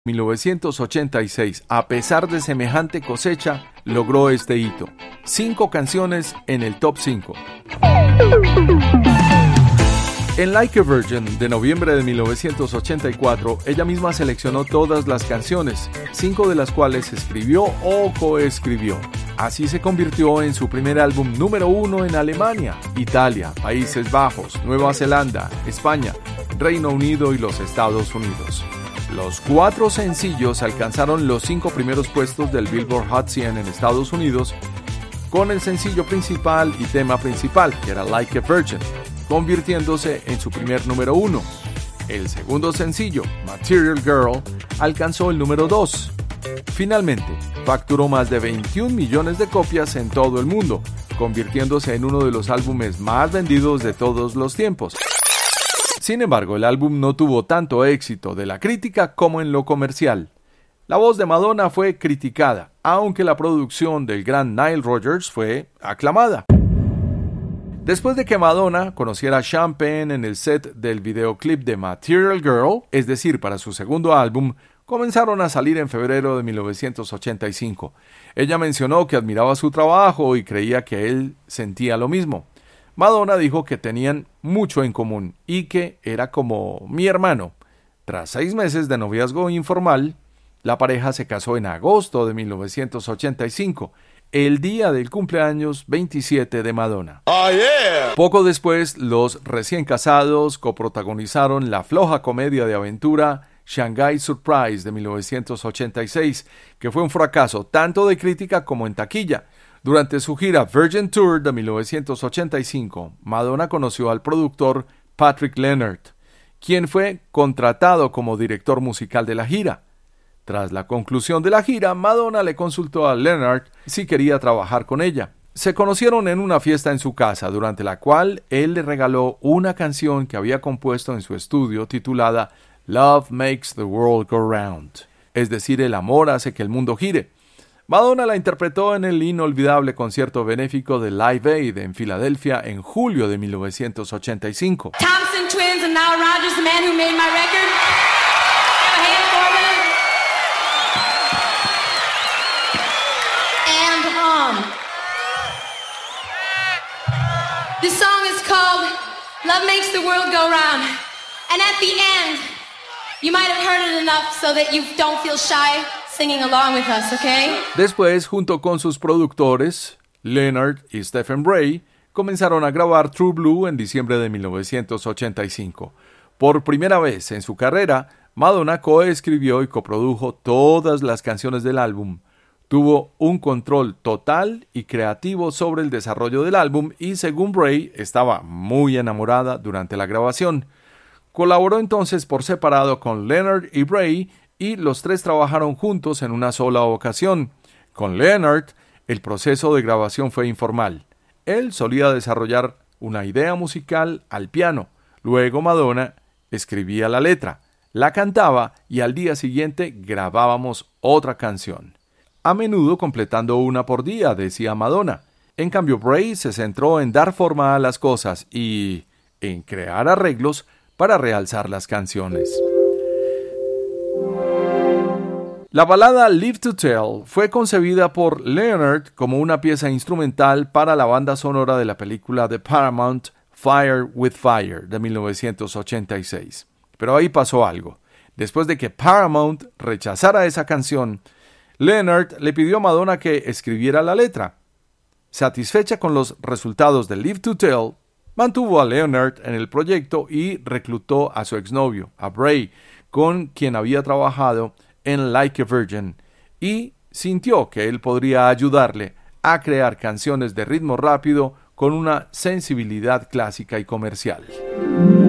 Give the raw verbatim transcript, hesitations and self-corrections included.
mil novecientos ochenta y seis, a pesar de semejante cosecha, logró este hito. Cinco canciones en el top cinco. En Like a Virgin, de noviembre de mil novecientos ochenta y cuatro, ella misma seleccionó todas las canciones, cinco de las cuales escribió o coescribió. Así se convirtió en su primer álbum número uno en Alemania, Italia, Países Bajos, Nueva Zelanda, España, Reino Unido y los Estados Unidos. Los cuatro sencillos alcanzaron los cinco primeros puestos del Billboard Hot cien en Estados Unidos, con el sencillo principal y tema principal, que era Like a Virgin, convirtiéndose en su primer número uno. El segundo sencillo, Material Girl, alcanzó el número dos. Finalmente, facturó más de veintiún millones de copias en todo el mundo, convirtiéndose en uno de los álbumes más vendidos de todos los tiempos. Sin embargo, el álbum no tuvo tanto éxito de la crítica como en lo comercial. La voz de Madonna fue criticada, aunque la producción del gran Nile Rodgers fue aclamada. Después de que Madonna conociera a Sean Penn en el set del videoclip de Material Girl, es decir, para su segundo álbum, comenzaron a salir en febrero de mil novecientos ochenta y cinco. Ella mencionó que admiraba su trabajo y creía que él sentía lo mismo. Madonna dijo que tenían mucho en común y que era como mi hermano. Tras seis meses de noviazgo informal, la pareja se casó en agosto de mil novecientos ochenta y cinco, el día del cumpleaños veintisiete de Madonna. Oh, yeah. Poco después, los recién casados coprotagonizaron la floja comedia de aventura Shanghai Surprise de mil novecientos ochenta y seis, que fue un fracaso tanto de crítica como en taquilla. Durante su gira Virgin Tour de mil novecientos ochenta y cinco, Madonna conoció al productor Patrick Leonard, quien fue contratado como director musical de la gira. Tras la conclusión de la gira, Madonna le consultó a Leonard si quería trabajar con ella. Se conocieron en una fiesta en su casa, durante la cual él le regaló una canción que había compuesto en su estudio titulada Love Makes the World Go Round, es decir, el amor hace que el mundo gire. Madonna la interpretó en el inolvidable concierto benéfico de Live Aid en Filadelfia en julio de mil novecientos ochenta y cinco. Thompson Twins and Nile Rodgers, the man who made my record. Have a hand for them. And um, this song is called Love Makes the World Go Round. And at the end, you might have heard it enough so that you don't feel shy singing along with us, okay? Después, junto con sus productores, Leonard y Stephen Bray, comenzaron a grabar True Blue en diciembre de mil novecientos ochenta y cinco. Por primera vez en su carrera, Madonna coescribió y coprodujo todas las canciones del álbum. Tuvo un control total y creativo sobre el desarrollo del álbum y, según Bray, estaba muy enamorada durante la grabación. Colaboró entonces por separado con Leonard y Bray, y los tres trabajaron juntos en una sola ocasión. Con Leonard, el proceso de grabación fue informal. Él solía desarrollar una idea musical al piano. Luego Madonna escribía la letra, la cantaba y al día siguiente grabábamos otra canción. A menudo completando una por día, decía Madonna. En cambio, Bray se centró en dar forma a las cosas y en crear arreglos para realzar las canciones. La balada Live to Tell fue concebida por Leonard como una pieza instrumental para la banda sonora de la película de Paramount Fire with Fire de mil novecientos ochenta y seis. Pero ahí pasó algo. Después de que Paramount rechazara esa canción, Leonard le pidió a Madonna que escribiera la letra. Satisfecha con los resultados de Live to Tell, mantuvo a Leonard en el proyecto y reclutó a su exnovio, a Bray, con quien había trabajado en Like a Virgin, y sintió que él podría ayudarle a crear canciones de ritmo rápido con una sensibilidad clásica y comercial.